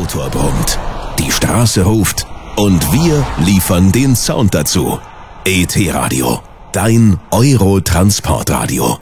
Motor brummt, die Straße ruft und wir liefern den Sound dazu. ET Radio, dein Euro-Transportradio.